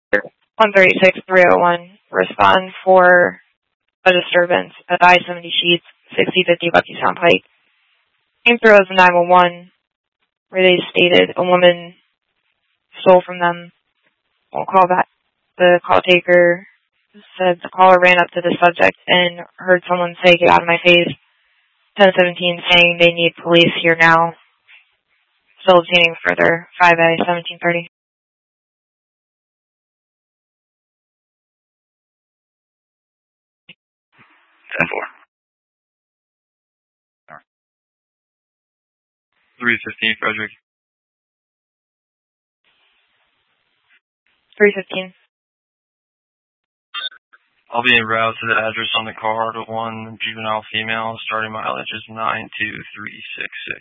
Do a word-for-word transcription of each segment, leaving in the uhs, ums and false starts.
one thirty-six three oh one, respond for a disturbance at I seventy Sheets, sixty fifty Bucky Sound Pike. Came through as a nine one one, where they stated a woman stole from them. We'll call back. The call taker said the caller ran up to the subject and heard someone say, "Get out of my face." ten seventeen saying they need police here now. Still obtaining further. five A, seventeen thirty. ten four. three fifteen, Frederick. three fifteen. I'll be en route to the address on the card. One juvenile female, starting mileage is nine two three six six.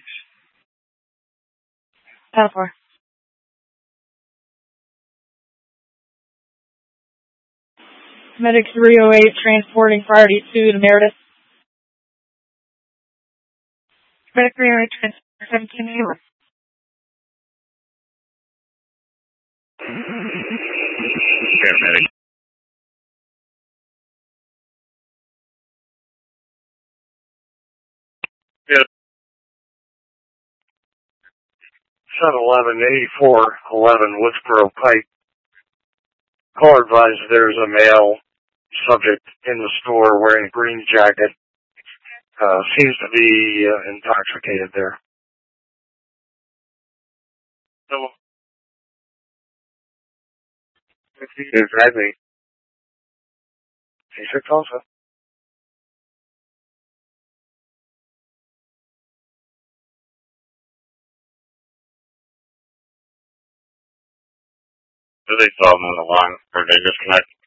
ten four. Medic three oh eight transporting priority two to Meredith. Medic three oh eight transporting seventeen Meredith. Paramedic. Yes. seven eleven eighty-four eleven Woodsboro Pike. Call advised there's a male subject in the store wearing a green jacket. Uh, seems to be uh, intoxicated there. So, sixty-two drive me. C six also. Do they saw him on the line, or they disconnect?